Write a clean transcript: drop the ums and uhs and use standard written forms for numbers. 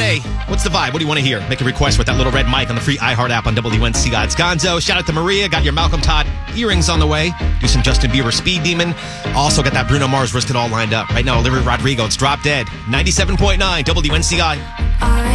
Friday. What's the vibe? What do you want to hear? Make a request with that little red mic on the free iHeart app on WNCI. It's Gonzo. Shout out to Maria. Got your Malcolm Todd earrings on the way. Do some Justin Bieber Speed Demon. Also got that Bruno Mars Risk It all lined up. Right now, Olivia Rodrigo. It's Drop Dead. 97.9 WNCI.